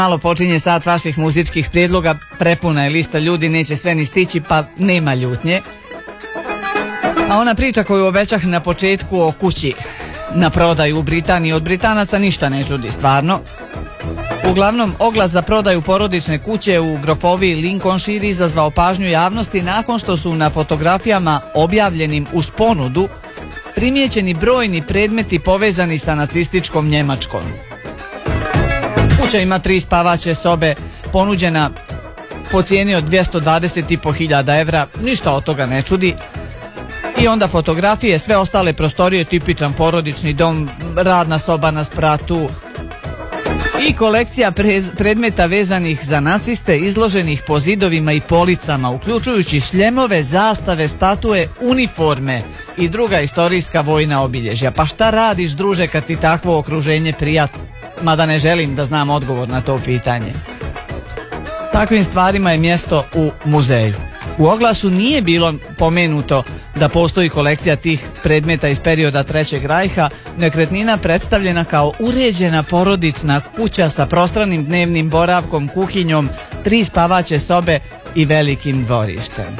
Malo počinje sat vaših muzičkih prijedloga, prepuna je lista ljudi, neće sve ni stići, pa nema ljutnje. A ona priča koju obećah na početku o kući na prodaju u Britaniji, od Britanaca ništa ne čudi, stvarno. Uglavnom, oglas za prodaju porodične kuće u grofoviji Lincolnshire izazvao pažnju javnosti nakon što su na fotografijama objavljenim uz ponudu primijećeni brojni predmeti povezani sa nacističkom Njemačkom. Kuća ima 3 spavaće sobe, ponuđena po cijeni od 220.500 evra, ništa od toga ne čudi. I onda fotografije, sve ostale prostorije, tipičan porodični dom, radna soba na spratu i kolekcija predmeta vezanih za naciste izloženih po zidovima i policama, uključujući šljemove, zastave, statue, uniforme i druga istorijska vojna obilježja. Pa šta radiš, druže, kad ti takvo okruženje prija? Mada ne želim da znam odgovor na to pitanje. Takvim stvarima je mjesto u muzeju. U oglasu nije bilo pomenuto da postoji kolekcija tih predmeta iz perioda Trećeg rajha, nekretnina predstavljena kao uređena porodična kuća sa prostranim dnevnim boravkom, kuhinjom, 3 spavaće sobe i velikim dvorištem.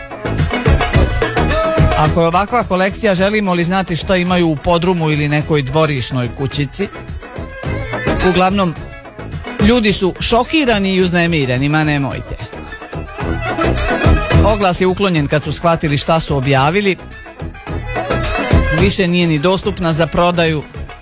Ako je ovakva kolekcija, želimo li znati što imaju u podrumu ili nekoj dvorišnoj kućici? Uglavnom, ljudi su šokirani i uznemireni, ma nemojte. Oglas je uklonjen kad su shvatili šta su objavili. Više nije ni dostupna za prodaju.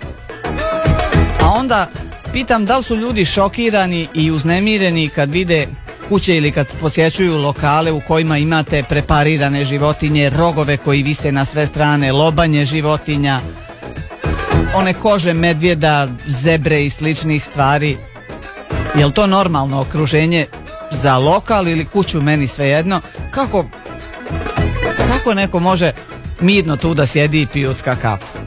A onda pitam, da li su ljudi šokirani i uznemireni kad vide kuće ili kad posjećuju lokale u kojima imate preparirane životinje, rogove koji vise na sve strane, lobanje životinja, one kože medvjeda, zebre i sličnih stvari. Je li to normalno okruženje za lokal ili kuću, meni svejedno? Kako neko može mirno tu da sjedi i pijucka kafu?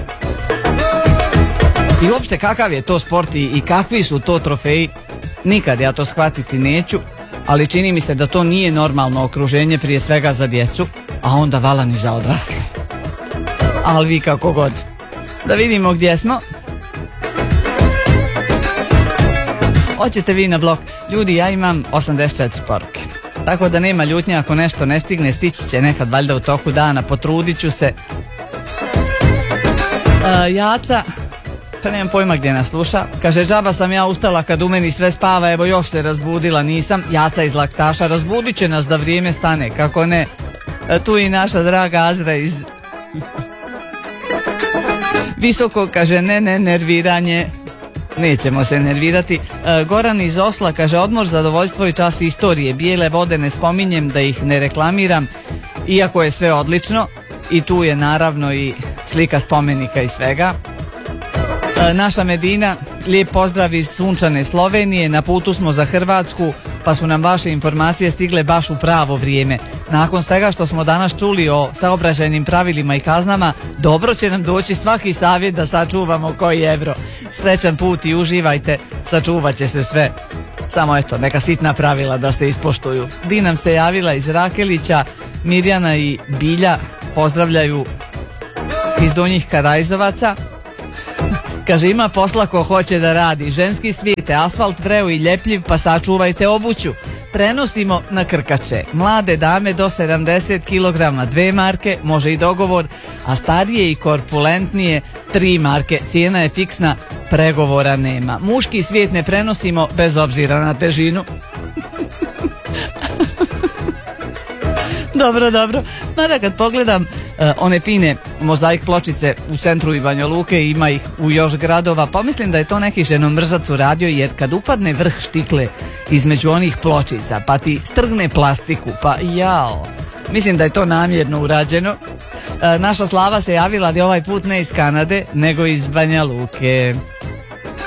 I uopšte kakav je to sport i kakvi su to trofeji? Nikad ja to shvatiti neću, ali čini mi se da to nije normalno okruženje, prije svega za djecu, a onda vala ni za odrasle. Ali vi kako god. Da vidimo gdje smo. Hoćete vi na blok? Ljudi, ja imam 84 poruke. Tako da nema ljutnje ako nešto ne stigne, stići će nekad valjda u toku dana, potrudit ću se. Jaca, pa nemam pojma gdje nas sluša, kaže, džaba sam ja ustala kad u meni sve spava, evo još se razbudila nisam. Jaca iz Laktaša, razbudit će nas da vrijeme stane, kako ne. Tu i naša draga Azra iz Visoko, kaže, ne, nerviranje. Nećemo se nervirati. Goran iz Osla kaže, odmor, zadovoljstvo i čas istorije. Bijele vode ne spominjem, da ih ne reklamiram, iako je sve odlično. I tu je naravno i slika spomenika i svega. Naša Medina, lijep pozdrav iz sunčane Slovenije. Na putu smo za Hrvatsku, pa su nam vaše informacije stigle baš u pravo vrijeme. Nakon svega što smo danas čuli o saobraćajnim pravilima i kaznama, dobro će nam doći svaki savjet da sačuvamo koji evro. Srećan put i uživajte, sačuvat će se sve. Samo eto, neka sitna pravila da se ispoštuju. Di nam se javila iz Rakelića, Mirjana i Bilja pozdravljaju iz Donjih Karajzovaca. Kaže, ima posla ko hoće da radi, ženski svijete, asfalt vreo i ljepljiv, pa sačuvajte obuću. Prenosimo na Krkače. Mlade dame do 70 kg 2 marke, može i dogovor, a starije i korpulentnije 3 marke. Cijena je fiksna, pregovora nema. Muški svijet ne prenosimo bez obzira na težinu. Dobro. Mada kad pogledam one fine mozaik pločice u centru i Banja Luke, ima ih u još gradova, pa mislim da je to neki ženomrzac uradio, jer kad upadne vrh štikle između onih pločica, pa ti strgne plastiku, pa jao, mislim da je to namjerno urađeno. Naša Slava se javila, ali ovaj put ne iz Kanade, nego iz Banja Luke.